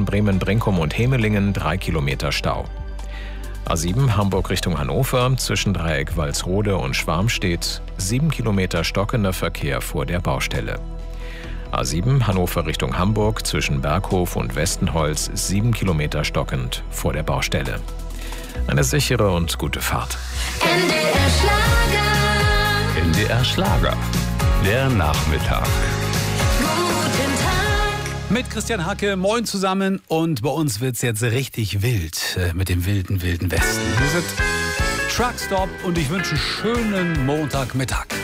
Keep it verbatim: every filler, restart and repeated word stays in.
zwischen Bremen-Brinkum und Hemelingen drei Kilometer Stau. A sieben Hamburg Richtung Hannover, zwischen Dreieck Walsrode und Schwarmstedt sieben Kilometer stockender Verkehr vor der Baustelle. A sieben Hannover Richtung Hamburg, zwischen Berghof und Westenholz sieben Kilometer stockend vor der Baustelle. Eine sichere und gute Fahrt. N D R Schlager. N D R Schlager. Der Nachmittag. Guten Tag. Mit Christian Hacke, moin zusammen, und bei uns wird's jetzt richtig wild äh, mit dem wilden, wilden Westen. Wir sind Truckstop und ich wünsche einen schönen Montagmittag.